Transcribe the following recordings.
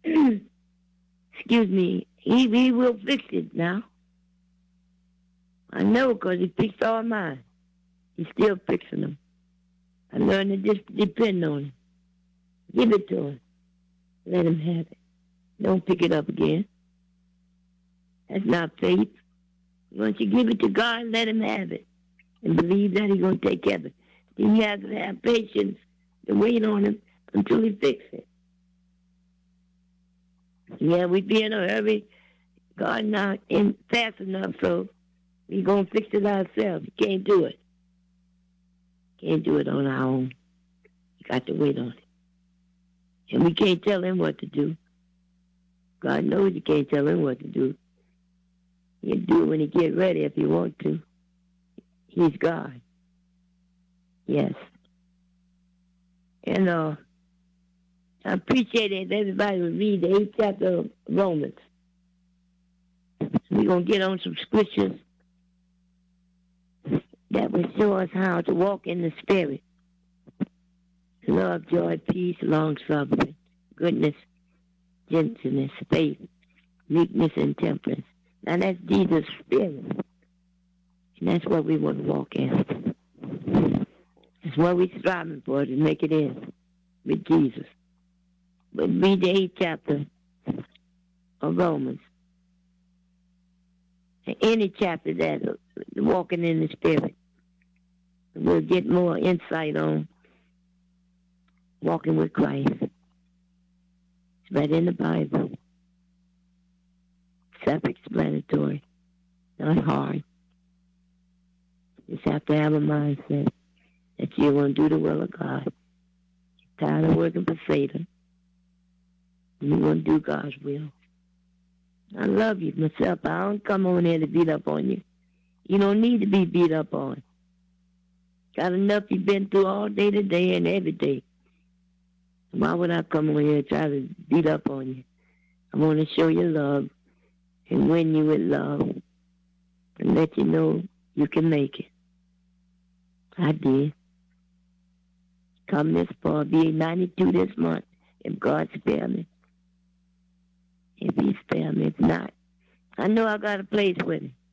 excuse me, he will fix it now. I know because he fixed all mine. He's still fixing them. I learned to just depend on him. Give it to him. Let him have it. Don't pick it up again. That's not faith. Once you give it to God, let him have it. And believe that he's going to take care of it. Then you have to have patience to wait on him until he fixes it. Yeah, we be in a hurry. God not in fast enough, so we're going to fix it ourselves. You can't do it. Can't do it on our own. You got to wait on it. And we can't tell him what to do. God knows you can't tell him what to do. You do it when he get ready if you want to. He's God. Yes. And I appreciate it if everybody would read the 8th chapter of Romans. We're going to get on some scriptures that will show us how to walk in the Spirit. Love, joy, peace, long-suffering, goodness, gentleness, faith, meekness, and temperance. Now that's Jesus' Spirit. And that's what we want to walk in. That's what we're striving for, to make it in with Jesus. But read the 8th chapter of Romans. Any chapter that walking in the Spirit. We'll get more insight on walking with Christ. It's right in the Bible. Self-explanatory. Not hard. Just have to have a mindset that you're going to do the will of God. You're tired of working for Satan. You're going to do God's will. I love you myself. I don't come on here to beat up on you. You don't need to be beat up on. Got enough you've been through all day today and every day. Why would I come on here and try to beat up on you? I want to show you love and win you with love and let you know you can make it. I did. Come this far, be 92 this month, if God spare me. If he spare me, if not, I know I got a place with him.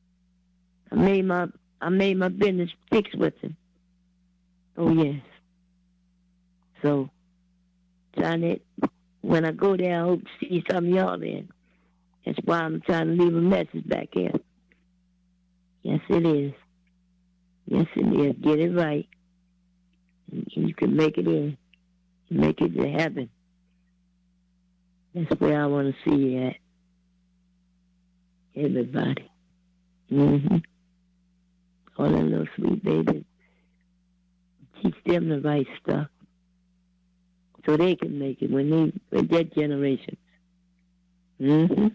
I made my business fixed with him. Oh yes. So, Johnny, when I go there, I hope to see some of y'all there. That's why I'm trying to leave a message back here. Yes, it is. Yes, it is. Get it right. And you can make it in. Make it to heaven. That's where I want to see you at. Everybody. Mm-hmm. All that little sweet babies. Teach them the right stuff. So they can make it with their generation. Mm-hmm.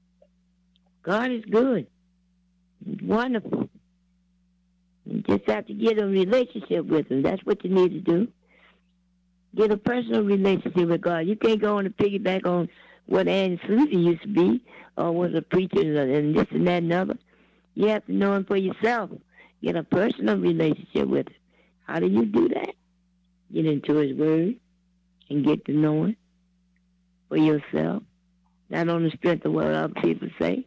God is good. He's wonderful. You just have to get a relationship with him. That's what you need to do. Get a personal relationship with God. You can't go on and piggyback on what Annie Susie used to be or was a preacher and this and that and other. You have to know him for yourself. Get a personal relationship with him. How do you do that? Get into his word and get to know him for yourself. Not on the strength of what other people say.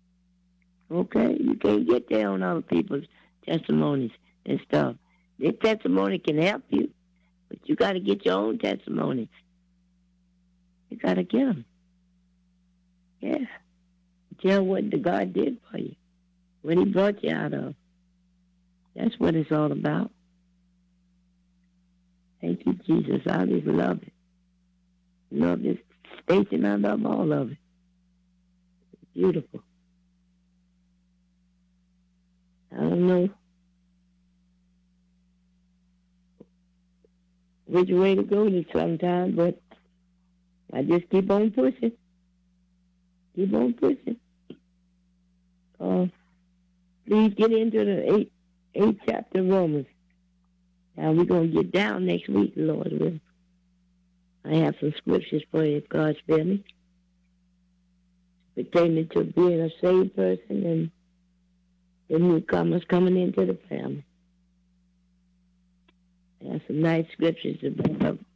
Okay? You can't get there on other people's testimonies and stuff. Their testimony can help you, but you got to get your own testimonies. You got to get them. Yeah. Tell what the God did for you, what he brought you out of. That's what it's all about. Thank you, Jesus. I just love it. Love this station. I love all of it. It's beautiful. I don't know which way to go this sometime, but I just keep on pushing. Keep on pushing. Please get into the 8th chapter of Romans. Now we're going to get down next week, Lord will. I have some scriptures for you, if God spare me, pertaining to being a saved person and the newcomers coming into the family. I have some nice scriptures to back up